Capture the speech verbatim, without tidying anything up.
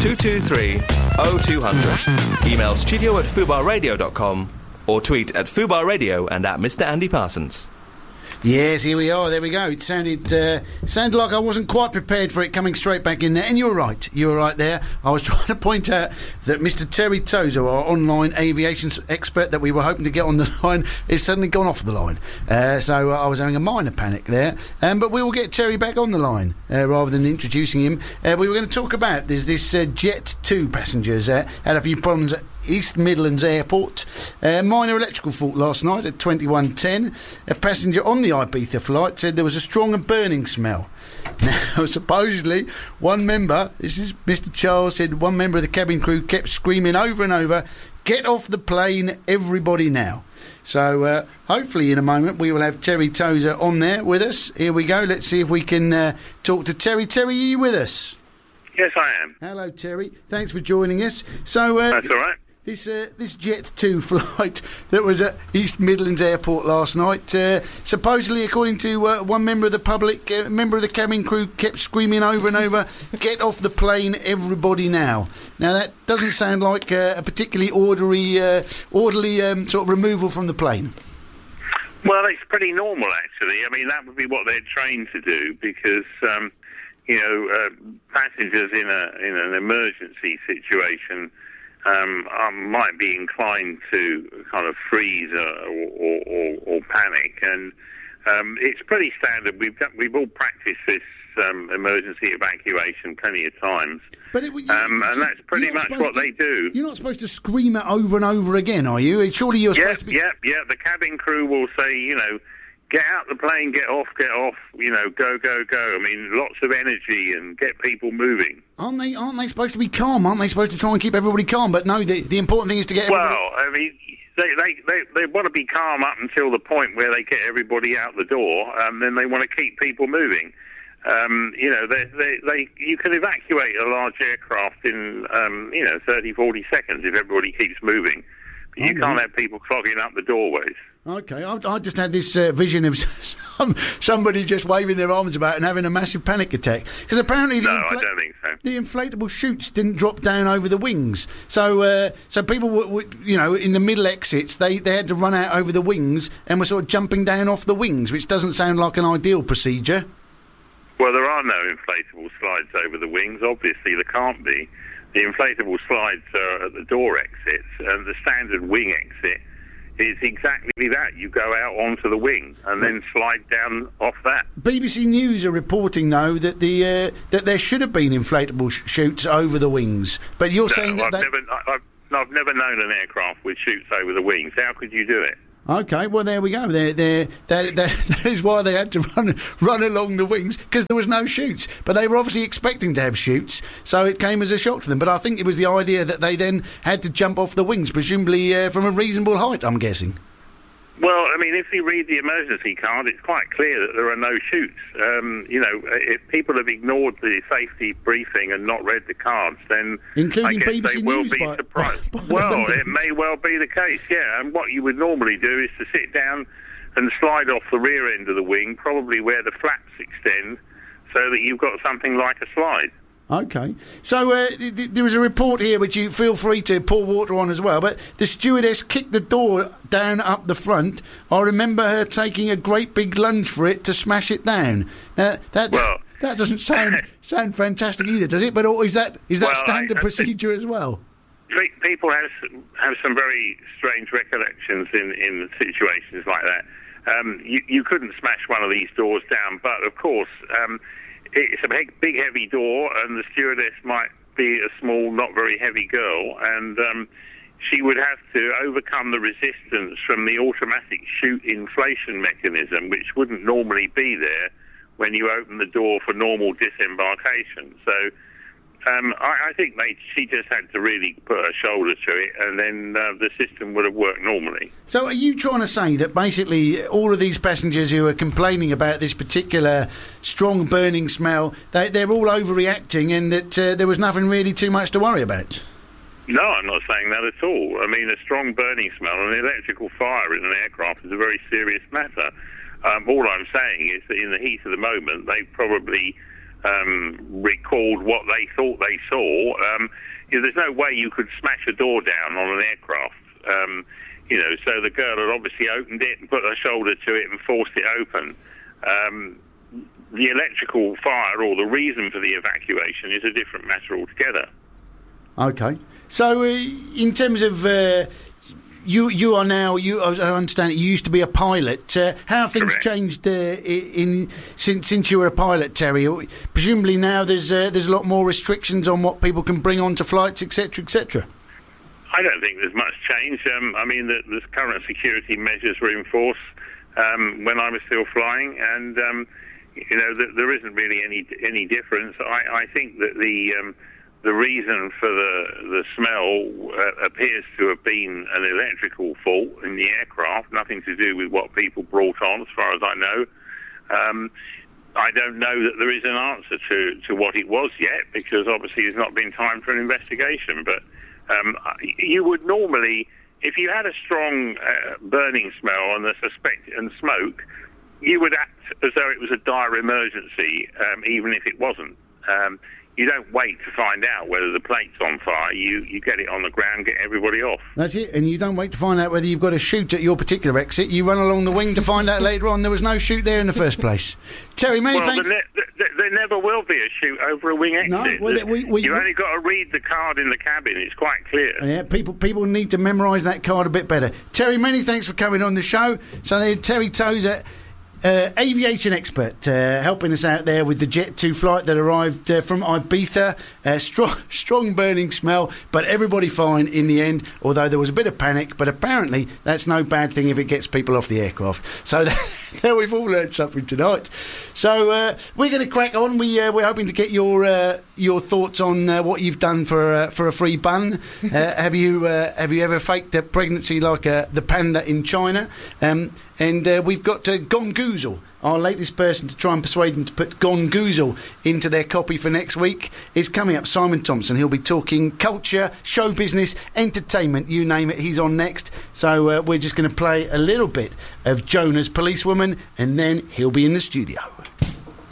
two two three oh two hundred. Email studio at fubar radio dot com or tweet at Fubar Radio and at Mister Andy Parsons. Yes, here we are. There we go. It sounded uh, sounded like I wasn't quite prepared for it coming straight back in there. And you were right. You were right there. I was trying to point out that Mister Terry Tozer, our online aviation expert that we were hoping to get on the line, has suddenly gone off the line. Uh, so uh, I was having a minor panic there. Um, but we will get Terry back on the line uh, rather than introducing him. Uh, we were going to talk about there's this uh, Jet two passengers uh, had a few problems at East Midlands Airport. Uh, minor electrical fault last night at twenty-one ten. A passenger on the Ibiza flight said there was a strong and burning smell. Now, supposedly, one member, this is Mister Charles, said one member of the cabin crew kept screaming over and over, "Get off the plane, everybody now." So, uh, hopefully in a moment we will have Terry Tozer on there with us. Here we go. Let's see if we can uh, talk to Terry. Terry, are you with us? Yes, I am. Hello, Terry. Thanks for joining us. So, uh, That's all right. This uh, this Jet two flight that was at East Midlands Airport last night, uh, supposedly, according to uh, one member of the public, a uh, member of the cabin crew kept screaming over and over, "Get off the plane, everybody now." Now, that doesn't sound like uh, a particularly orderly, uh, orderly um, sort of removal from the plane. Well, it's pretty normal, actually. I mean, that would be what they're trained to do because, um, you know, uh, passengers in a in an emergency situation Um, I might be inclined to kind of freeze uh, or, or, or, or panic, and um, it's pretty standard. We've got, we've all practiced this um, emergency evacuation plenty of times, but it, you, um, and that's pretty much what to, they do. You're not supposed to scream it over and over again, are you? Surely you're yeah, supposed to be... Yeah, yeah, the cabin crew will say, you know, get out the plane, get off, get off, you know, go, go, go. I mean, lots of energy and get people moving. Aren't they Aren't they supposed to be calm? Aren't they supposed to try and keep everybody calm? But no, the, the important thing is to get everybody... Well, I mean, they, they, they, they want to be calm up until the point where they get everybody out the door, and then they want to keep people moving. Um, you know, they, they, they, you can evacuate a large aircraft in, um, you know, thirty, forty seconds if everybody keeps moving. But you okay. can't have people clogging up the doorways. Okay, I, I just had this uh, vision of some, somebody just waving their arms about and having a massive panic attack. Because apparently the, no, infla- I don't think so. the inflatable chutes didn't drop down over the wings. So uh, so people, were, were, you know, in the middle exits, they, they had to run out over the wings and were sort of jumping down off the wings, which doesn't sound like an ideal procedure. Well, there are no inflatable slides over the wings. Obviously, there can't be. The inflatable slides are at the door exits, and the standard wing exit is exactly that. You go out onto the wing and then slide down off that. B B C News are reporting, though, that the uh, that there should have been inflatable sh- chutes over the wings. But you're no, saying that... I've, they... never, I, I've, I've never known an aircraft with chutes over the wings. How could you do it? Okay, well, there we go. They're, they're, they're, they're, that is why they had to run run along the wings, because there was no chutes. But they were obviously expecting to have chutes, so it came as a shock to them. But I think it was the idea that they then had to jump off the wings, presumably uh, from a reasonable height, I'm guessing. Well, I mean, if you read the emergency card, it's quite clear that there are no chutes. Um, you know, if people have ignored the safety briefing and not read the cards, then Including I guess B B C they will News be by, surprised. by, by well, it may well be the case, yeah. And what you would normally do is to sit down and slide off the rear end of the wing, probably where the flaps extend, so that you've got something like a slide. Okay. So uh, th- th- there was a report here, which you feel free to pour water on as well, but the stewardess kicked the door down up the front. I remember her taking a great big lunge for it to smash it down. Now, that well, that doesn't sound sound fantastic either, does it? But is that is that well, standard I, I procedure as well? People have have some very strange recollections in, in situations like that. Um, you, you couldn't smash one of these doors down, but of course... Um, it's a big, big, heavy door, and the stewardess might be a small, not very heavy girl, and um, she would have to overcome the resistance from the automatic chute inflation mechanism, which wouldn't normally be there when you open the door for normal disembarkation. So um, I, I think they, she just had to really put her shoulder to it, and then uh, the system would have worked normally. So are you trying to say that basically all of these passengers who are complaining about this particular strong burning smell, they, they're all overreacting, and that uh, there was nothing really too much to worry about? No, I'm not saying that at all. I mean, a strong burning smell and an electrical fire in an aircraft is a very serious matter. Um, all I'm saying is that in the heat of the moment, they probably um, recalled what they thought they saw, um, you know, there's no way you could smash a door down on an aircraft. Um, you know, so the girl had obviously opened it and put her shoulder to it and forced it open. Um, the electrical fire or the reason for the evacuation is a different matter altogether. Okay. So, uh, in terms of... Uh, You you are now, you I understand it, you used to be a pilot. Uh, how have things Correct. changed uh, in since since you were a pilot, Terry? Presumably now there's uh, there's a lot more restrictions on what people can bring onto flights, et cetera, et cetera. I don't think there's much change. Um, I mean, the, the current security measures were in force um, when I was still flying, and um, you know the, there isn't really any any difference. I, I think that the um, The reason for the the smell uh, appears to have been an electrical fault in the aircraft, nothing to do with what people brought on, as far as I know. Um, I don't know that there is an answer to, to what it was yet, because obviously there's not been time for an investigation. But um, you would normally, if you had a strong uh, burning smell and a suspect and smoke, you would act as though it was a dire emergency, um, even if it wasn't. Um, You don't wait to find out whether the plate's on fire. You you get it on the ground, get everybody off. That's it, and you don't wait to find out whether you've got a chute at your particular exit. You run along the wing to find out later on there was no chute there in the first place. Terry, many well, thanks. There, there, there never will be a chute over a wing exit. No, well, we, we, You've we, only got to read the card in the cabin. It's quite clear. Yeah, people people need to memorise that card a bit better. Terry, many thanks for coming on the show. So there, Terry Tozer, Uh, aviation expert, uh, helping us out there with the Jet two flight that arrived uh, from Ibiza. Uh, strong, strong burning smell, but everybody fine in the end, although there was a bit of panic, but apparently that's no bad thing if it gets people off the aircraft. So there we've all learned something tonight. So uh, we're going to crack on. We, uh, we're hoping to get your uh, your thoughts on uh, what you've done for uh, for a free bun. Uh, have you uh, have you ever faked a pregnancy like uh, the panda in China? Um, And uh, we've got uh, Gongoozle, our latest person to try and persuade them to put Gongoozle into their copy for next week, is coming up. Simon Thompson, he'll be talking culture, show business, entertainment, you name it, he's on next. So uh, we're just going to play a little bit of Jonah's Policewoman, and then he'll be in the studio.